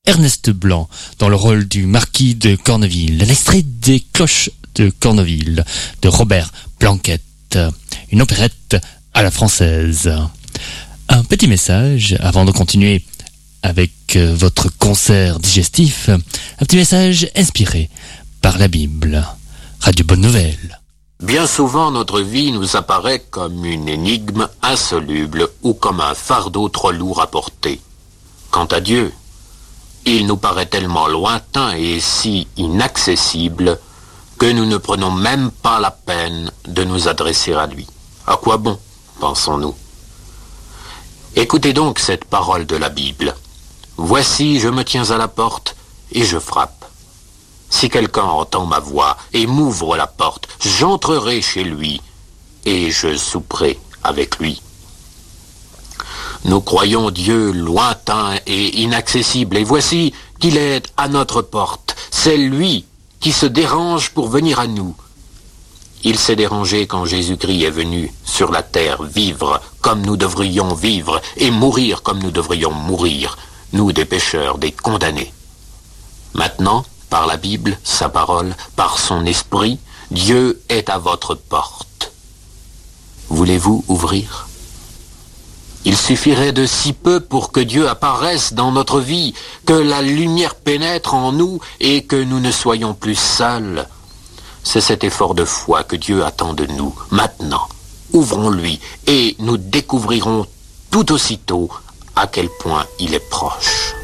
Ernest Blanc dans le rôle du marquis de Corneville. L'extrait des Cloches de Corneville de Robert Blanquette, une opérette à la française. Un petit message avant de continuer avec votre concert digestif, un petit message inspiré par la Bible. Radio Bonne Nouvelle. Bien souvent, notre vie nous apparaît comme une énigme insoluble ou comme un fardeau trop lourd à porter. Quant à Dieu, il nous paraît tellement lointain et si inaccessible que nous ne prenons même pas la peine de nous adresser à lui. À quoi bon, pensons-nous? Écoutez donc cette parole de la Bible. Voici, je me tiens à la porte et je frappe. Si quelqu'un entend ma voix et m'ouvre la porte, j'entrerai chez lui et je souperai avec lui. Nous croyons Dieu lointain et inaccessible, et voici qu'il est à notre porte. C'est lui qui se dérange pour venir à nous. Il s'est dérangé quand Jésus-Christ est venu sur la terre vivre comme nous devrions vivre et mourir comme nous devrions mourir, nous des pécheurs, des condamnés. Maintenant, par la Bible, sa parole, par son esprit, Dieu est à votre porte. Voulez-vous ouvrir ? Il suffirait de si peu pour que Dieu apparaisse dans notre vie, que la lumière pénètre en nous et que nous ne soyons plus seuls. C'est cet effort de foi que Dieu attend de nous. Maintenant, ouvrons-lui et nous découvrirons tout aussitôt à quel point il est proche.